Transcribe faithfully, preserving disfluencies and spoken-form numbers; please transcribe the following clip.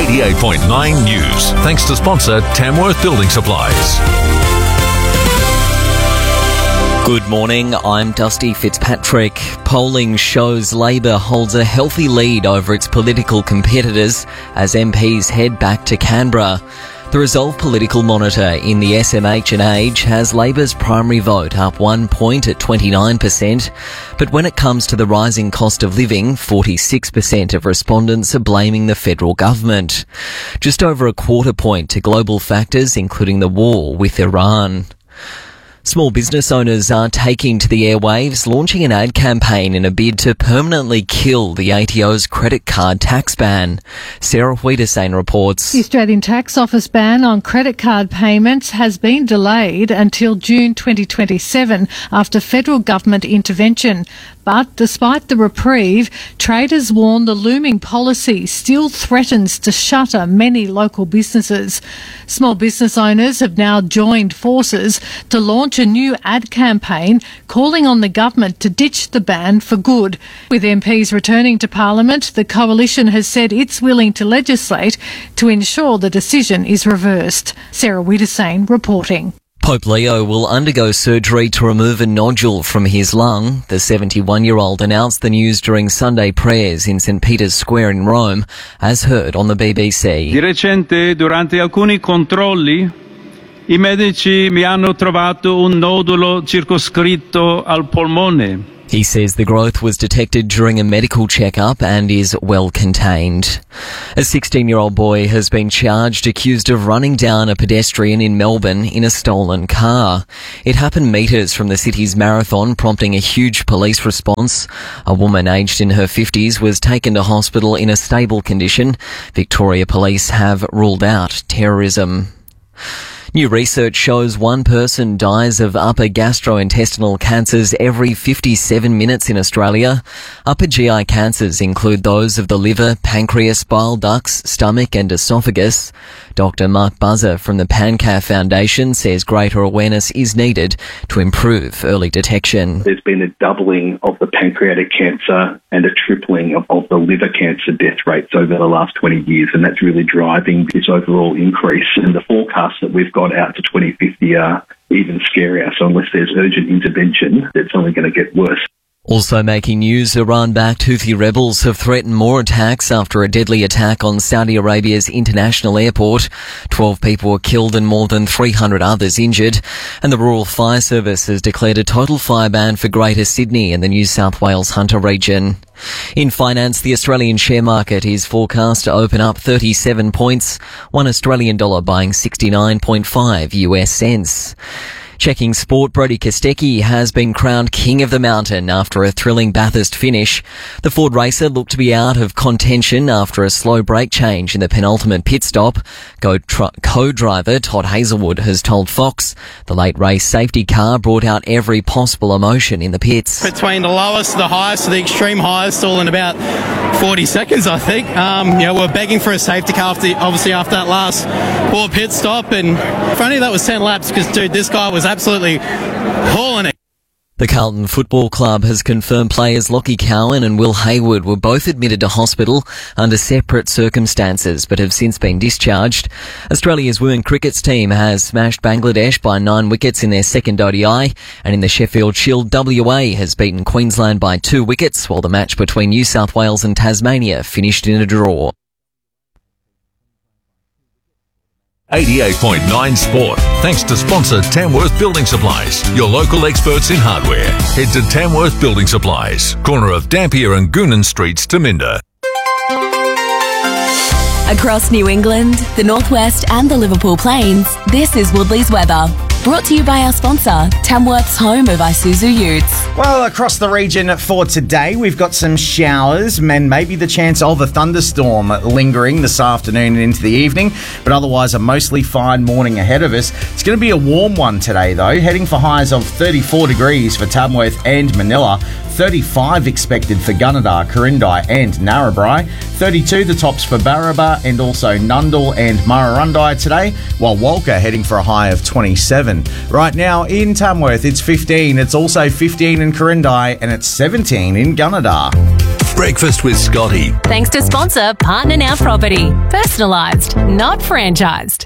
eighty-eight point nine News. Thanks to sponsor Tamworth Building Supplies. Good morning, I'm Dusty Fitzpatrick. Polling shows Labor holds a healthy lead over its political competitors as M Ps head back to Canberra. The Resolve Political Monitor in the S M H and Age has Labor's primary vote up one point at twenty-nine percent, but when it comes to the rising cost of living, forty-six percent of respondents are blaming the federal government. Just over a quarter point to global factors, including the war with Iran. Small business owners are taking to the airwaves, launching an ad campaign in a bid to permanently kill the A T O's credit card tax ban. Sarah Wiedesane reports. The Australian Tax Office ban on credit card payments has been delayed until June twenty twenty-seven after federal government intervention. But despite the reprieve, traders warn the looming policy still threatens to shutter many local businesses. Small business owners have now joined forces to launch a new ad campaign calling on the government to ditch the ban for good. With M Ps returning to Parliament, the coalition has said it's willing to legislate to ensure the decision is reversed. Sarah Wiedesane reporting. Pope Leo will undergo surgery to remove a nodule from his lung. The seventy-one-year-old announced the news during Sunday prayers in Saint Peter's Square in Rome, as heard on the B B C. Di recente, durante alcuni controlli, i medici mi hanno trovato un nodulo circoscritto al polmone. He says the growth was detected during a medical checkup and is well contained. A sixteen-year-old boy has been charged accused of running down a pedestrian in Melbourne in a stolen car. It happened metres from the city's marathon, prompting a huge police response. A woman aged in her fifties was taken to hospital in a stable condition. Victoria Police have ruled out terrorism. New research shows one person dies of upper gastrointestinal cancers every fifty-seven minutes in Australia. Upper G I cancers include those of the liver, pancreas, bile ducts, stomach and esophagus. Doctor Mark Buzzer from the PanCAF Foundation says greater awareness is needed to improve early detection. There's been a doubling of the pancreatic cancer and a tripling of, of the liver cancer death rates over the last twenty years, and that's really driving this overall increase. And the forecasts that we've got out to twenty fifty are even scarier. So unless there's urgent intervention, it's only going to get worse. Also making news, Iran-backed Houthi rebels have threatened more attacks after a deadly attack on Saudi Arabia's international airport. Twelve people were killed and more than three hundred others injured. And the Rural Fire Service has declared a total fire ban for Greater Sydney and the New South Wales Hunter region. In finance, the Australian share market is forecast to open up thirty-seven points, one Australian dollar buying sixty-nine point five U S cents. Checking sport, Brodie Kostecki has been crowned King of the Mountain after a thrilling Bathurst finish. The Ford racer looked to be out of contention after a slow brake change in the penultimate pit stop. Co-driver Todd Hazelwood has told Fox the late race safety car brought out every possible emotion in the pits. Between the lowest, the highest, the extreme highest, all in about forty seconds, I think. Um, you know, we're begging for a safety car, after, obviously after that last poor pit stop, and if only that was ten laps, because, dude, this guy was absolutely hauling it. The Carlton Football Club has confirmed players Lockie Cowan and Will Hayward were both admitted to hospital under separate circumstances but have since been discharged. Australia's women cricket's team has smashed Bangladesh by nine wickets in their second O D I, and in the Sheffield Shield, W A has beaten Queensland by two wickets, while the match between New South Wales and Tasmania finished in a draw. eighty-eight point nine Sport. Thanks to sponsor Tamworth Building Supplies, your local experts in hardware. Head to Tamworth Building Supplies, corner of Dampier and Goonan Streets, Taminda. Across New England, the Northwest and the Liverpool Plains, this is Woodley's weather. Brought to you by our sponsor, Tamworth's home of Isuzu Utes. Well, across the region for today, we've got some showers and maybe the chance of a thunderstorm lingering this afternoon and into the evening, but otherwise a mostly fine morning ahead of us. It's going to be a warm one today, though, heading for highs of thirty-four degrees for Tamworth and Manila, thirty-five expected for Gunnedah, Corindai and Narrabri, thirty-two the tops for Barraba and also Nundle and Murrurundi today, while Walker heading for a high of twenty-seven. Right now in Tamworth, it's fifteen. It's also fifteen in Corindai and it's seventeen in Gunnedah. Breakfast with Scotty. Thanks to sponsor Partner Now Property. Personalised, not franchised.